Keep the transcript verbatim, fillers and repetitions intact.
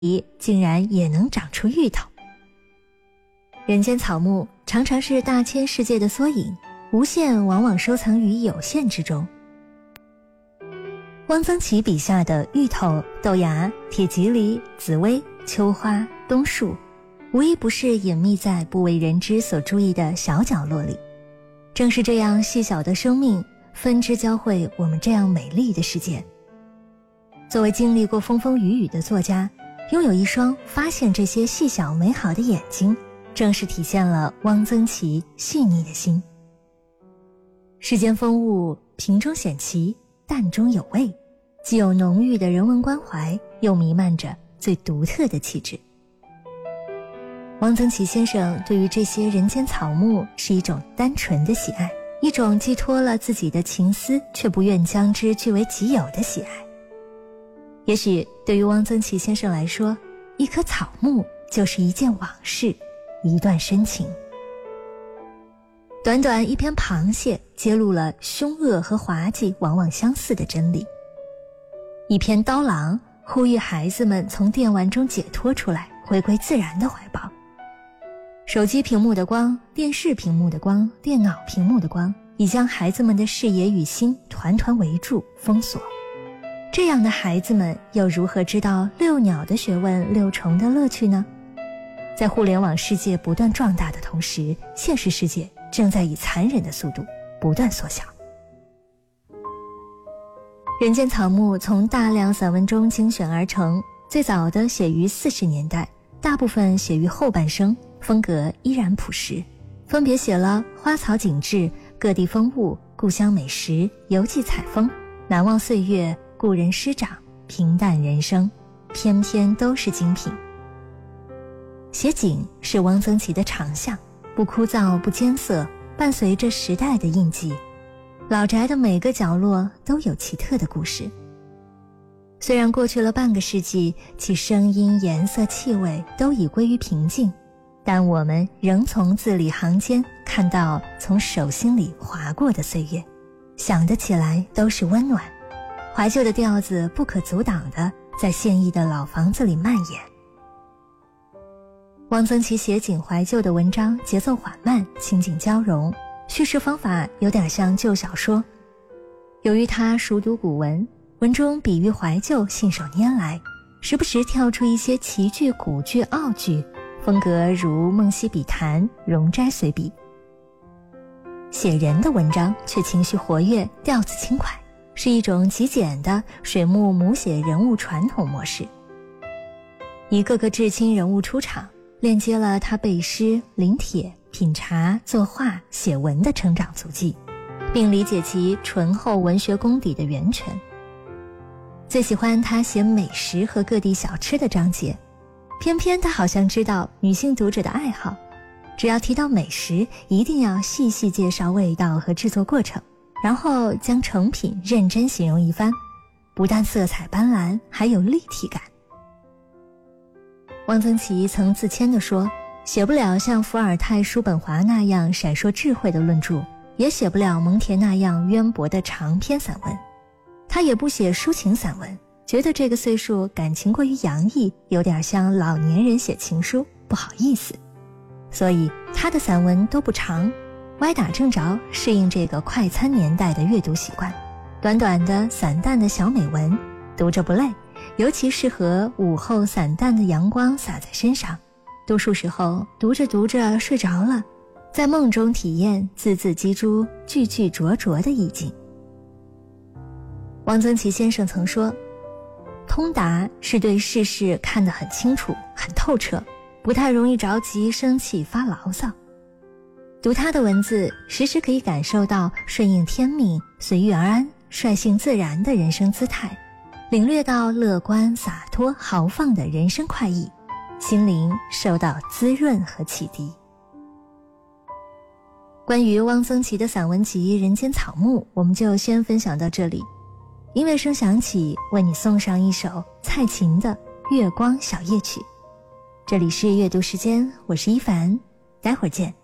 竟然也能长出芋头。人间草木常常是大千世界的缩影，无限往往收藏于有限之中。汪曾祺笔下的芋头、豆芽、铁蒺藜、紫薇、秋花、冬树，无一不是隐秘在不为人知所注意的小角落里。正是这样细小的生命，分支交汇我们这样美丽的世界。作为经历过风风雨雨的作家，拥有一双发现这些细小美好的眼睛，正是体现了汪曾祺细腻的心。世间风物，平中显奇，淡中有味，既有浓郁的人文关怀，又弥漫着最独特的气质。汪曾祺先生对于这些人间草木是一种单纯的喜爱，一种寄托了自己的情思却不愿将之据为己有的喜爱。也许对于汪曾祺先生来说，一棵草木就是一件往事，一段深情。短短一篇螃蟹揭露了凶恶和滑稽往往相似的真理，一篇刀郎呼吁孩子们从电玩中解脱出来，回归自然的怀抱。手机屏幕的光，电视屏幕的光，电脑屏幕的光，已将孩子们的视野与心团团围住封锁。这样的孩子们又如何知道遛鸟的学问，遛虫的乐趣呢？在互联网世界不断壮大的同时，现实世界正在以残忍的速度不断缩小。人间草木从大量散文中精选而成，最早的写于四十年代，大部分写于后半生，风格依然朴实，分别写了花草景致、各地风物、故乡美食、游记采风、难忘岁月、故人师长、平淡人生，篇篇都是精品。写景是汪曾祺的长项，不枯燥不艰涩，伴随着时代的印记，老宅的每个角落都有奇特的故事。虽然过去了半个世纪，其声音、颜色、气味都已归于平静，但我们仍从字里行间看到从手心里划过的岁月，想得起来都是温暖。怀旧的调子不可阻挡地在现役的老房子里蔓延。汪曾祺写景怀旧的文章节奏缓慢，情景交融，叙事方法有点像旧小说。由于他熟读古文，文中比喻怀旧信手拈来，时不时跳出一些奇句、古句、奥句，风格如梦溪笔谈，容斋随笔。写人的文章却情绪活跃，调子轻快，是一种极简的水木母写人物传统模式。一个个至亲人物出场，链接了他背诗、临帖、品茶、作画、写文的成长足迹，并理解其醇厚文学功底的源泉。最喜欢他写美食和各地小吃的章节，偏偏他好像知道女性读者的爱好，只要提到美食，一定要细细介绍味道和制作过程，然后将成品认真形容一番，不但色彩斑斓，还有立体感。汪曾祺曾自谦地说，写不了像伏尔泰、叔本华那样闪烁智慧的论著，也写不了蒙恬那样渊博的长篇散文。他也不写抒情散文，觉得这个岁数感情过于洋溢，有点像老年人写情书，不好意思。所以他的散文都不长，歪打正着，适应这个快餐年代的阅读习惯。短短的散淡的小美文，读着不累，尤其适合午后散淡的阳光洒在身上，多数时候读着读着睡着了，在梦中体验字字击珠、句句灼灼的意境。汪曾祺先生曾说，通达是对世事看得很清楚、很透彻，不太容易着急、生气、发牢骚。读他的文字，时时可以感受到顺应天命、随遇而安、率性自然的人生姿态，领略到乐观、洒脱、豪放的人生快意，心灵受到滋润和启迪。关于汪曾祺的散文集《人间草木》，我们就先分享到这里。音乐声响起，为你送上一首蔡琴的《月光小夜曲》。这里是阅读时间，我是一凡，待会儿见。